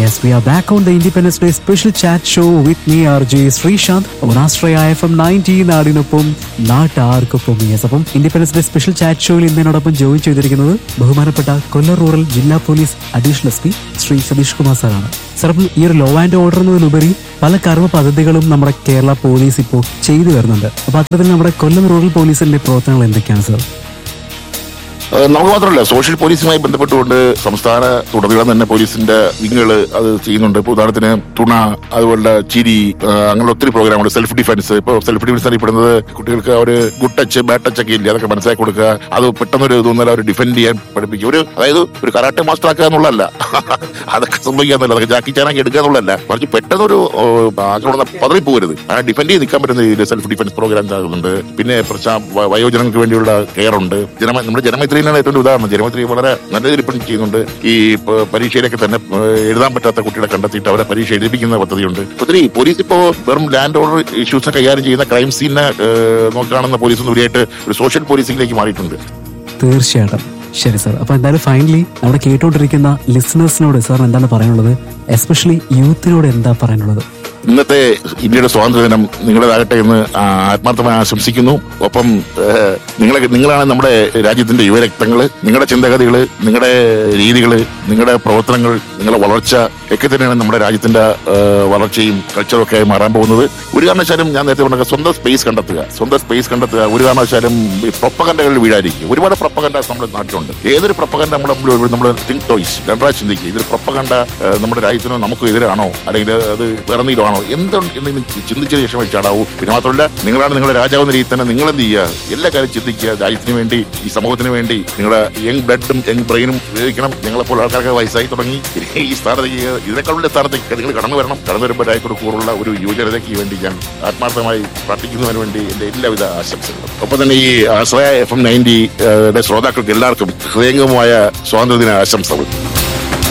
Yes, we are back on the Independence Day special chat show with me, RJ Srishant, on Astraya FM 90 നാടിനൊപ്പം നാട്ടാർക്കൊപ്പം. Yes, അപ്പം independence day special chat ഷോയിൽ ഇന്നോടൊപ്പം join ചെയ്തിരിക്കുന്നത് ബഹുമാനപ്പെട്ട കൊല്ലം rural ജില്ലാ police additional S P Shri Satheesh Kumar സാറാണ്. Sir, അപ്പം ഈ ഒരു ലോ ആൻഡ് ഓർഡർ എന്നതിലുപരി പല കർമ്മ പദ്ധതികളും നമ്മുടെ കേരള പോലീസ് ഇപ്പോൾ ചെയ്തു വരുന്നുണ്ട്. അപ്പൊ അത്തരത്തിൽ നമ്മുടെ കൊല്ലം റൂറൽ പോലീസിന്റെ പ്രവർത്തനങ്ങൾ എന്തൊക്കെയാണ് സാർ? നമുക്ക് മാത്രമല്ല, സോഷ്യൽ പോലീസുമായി ബന്ധപ്പെട്ടുകൊണ്ട് സംസ്ഥാനത്തുടനീളം തന്നെ പോലീസിന്റെ വിങ്ങുകൾ അത് ചെയ്യുന്നുണ്ട്. ഇപ്പോൾ ഉദാഹരണത്തിന് തുണ, അതുപോലെ ചിരി, അങ്ങനെ ഒത്തിരി പ്രോഗ്രാമുകൾ. സെൽഫ് ഡിഫൻസ്, ഇപ്പോൾ സെൽഫ് ഡിഫൻസ് അറിയപ്പെടുന്നത് കുട്ടികൾക്ക് ഒരു ഗുഡ് ടച്ച് ബാഡ് ടച്ച് ഒക്കെ ഇല്ല, അതൊക്കെ മനസ്സിലാക്കി കൊടുക്കുക. അത് പെട്ടെന്നൊരു ഇതൊന്നല്ല, അവർ ഡിഫെൻഡ് ചെയ്യാൻ പഠിപ്പിക്കുക. അതായത് ഒരു കരാട്ടെ മാസ്റ്റർ ആക്കുക എന്നുള്ളതല്ല, അതൊക്കെ സംഭവിക്കാന്നല്ല, അതൊക്കെ ജാക്കി ചാനാക്കി എടുക്കുക എന്നുള്ളതല്ല, മറിച്ച് പെട്ടെന്നൊരു ആക്രമണം പതറിപ്പോകരുത്, അങ്ങനെ ഡിഫെൻഡ് ചെയ്ത് നിൽക്കാൻ പറ്റുന്ന രീതിയിൽ സെൽഫ് ഡിഫൻസ് പ്രോഗ്രാംസ് ആകുന്നുണ്ട്. പിന്നെ വയോജനങ്ങൾക്ക് വേണ്ടിയുള്ള കെയർ ഉണ്ട്. നമ്മുടെ ജനമൈത്രി ഏറ്റവും ഉദാഹരണം. ജനമൈത്രി വളരെ നല്ല രീതിയിൽ പ്രിന്റ് ചെയ്യുന്നുണ്ട്. ഈ പരീക്ഷയിലൊക്കെ തന്നെ എഴുതാൻ പറ്റാത്ത കുട്ടികളെ കണ്ടെത്തിയിട്ട് അവരെ പരീക്ഷ എഴുതിപ്പിക്കുന്ന പദ്ധതിയുണ്ട്. ഒത്തിരി പോലീസ് ഇപ്പോൾ വെറും ലാൻഡ് ഓർഡർ ഇഷ്യൂസ് കൈകാര്യം ചെയ്യുന്ന ക്രൈം സീനെ നോക്കുകയാണെന്ന പോലീസ് ഉപരിയായിട്ട് ഒരു സോഷ്യൽ പോലീസിംഗിലേക്ക് മാറിയിട്ടുണ്ട്. തീർച്ചയായിട്ടും. ശരി സാർ, അപ്പൊ എന്തായാലും ഫൈനലി അവിടെ കേട്ടുകൊണ്ടിരിക്കുന്ന ലിസണേഴ്സിനോട് സാർ എന്താണ് പറയാനുള്ളത്? എസ്പെഷ്യലി യൂത്തിനോട് എന്താ പറയാനുള്ളത്? ഇന്നത്തെ ഇന്ത്യയുടെ സ്വാതന്ത്ര്യദിനം നിങ്ങളുടേതാകട്ടെ എന്ന് ആത്മാർത്ഥമായി ആശംസിക്കുന്നു. ഒപ്പം നിങ്ങളാണ് നമ്മുടെ രാജ്യത്തിന്റെ യുവരക്തങ്ങള്. നിങ്ങളുടെ ചിന്തഗതികള്, നിങ്ങളുടെ രീതികള്, നിങ്ങളുടെ പ്രവർത്തനങ്ങൾ, നിങ്ങളുടെ വളർച്ച ഒക്കെ തന്നെയാണ് നമ്മുടെ രാജ്യത്തിന്റെ വളർച്ചയും കൾച്ചറും ഒക്കെ ആയി മാറാൻ പോകുന്നത്. ഒരു കാരണവശാലും ഞാൻ നേരത്തെ പറഞ്ഞ സ്വന്തം സ്പേസ് കണ്ടെത്തുക. ഒരു കാരണവശാലും പ്രൊപ്പഗണ്ടകളിൽ വീഴാതിരിക്കും. ഒരുപാട് പ്രൊപ്പഗണ്ട നമ്മുടെ നാട്ടിലുണ്ട്. ഏതൊരു പ്രൊപ്പഗണ്ട നമ്മൾ തിങ്ക് ടോയ്സ് രണ്ടാഴ്ച ചിന്തിക്കുക. ഇതൊരു പ്രൊപ്പഗണ്ട നമ്മുടെ രാജ്യത്തിനോ നമുക്ക് എതിരാണോ, അല്ലെങ്കിൽ അത് വേറെന്തെങ്കിലും ആണോ എന്ന് ചിന്തിച്ചതിന് ശേഷം ചാടാവൂ. പിന്നെ മാത്രമല്ല, നിങ്ങളാണ് നിങ്ങളുടെ രാജാവെന്ന രീതിയിൽ തന്നെ നിങ്ങൾ എന്ത് ചെയ്യുക, എല്ലാ കാര്യം ചിന്തിക്കുക. രാജ്യത്തിന് വേണ്ടി, ഈ സമൂഹത്തിന് വേണ്ടി നിങ്ങളുടെ യങ് ബ്ലഡും യങ് ബ്രെയിനും ഉപയോഗിക്കണം. നിങ്ങളെപ്പോൾ ആൾക്കാർക്ക് വയസ്സായി തുടങ്ങി ഈ സ്ഥാനത്തേക്ക്, ഇതിനേക്കാളുടെ സ്ഥാനത്തേക്ക് നിങ്ങൾ കടന്നു വരുമ്പോൾ രാജ്യത്തോട് കൂറുള്ള ഒരു യുവജനതയ്ക്ക് വേണ്ടി ഞാൻ ആത്മാർത്ഥമായി പ്രാർത്ഥിക്കുന്നതിന് വേണ്ടി എന്റെ എല്ലാവിധ ആശംസകളും. ഒപ്പം തന്നെ ഈ ആശ്രയ FM 90 ശ്രോതാക്കൾക്ക് എല്ലാവർക്കും ഹൃദയംഗമായ സ്വാതന്ത്ര്യദിന ആശംസകൾ.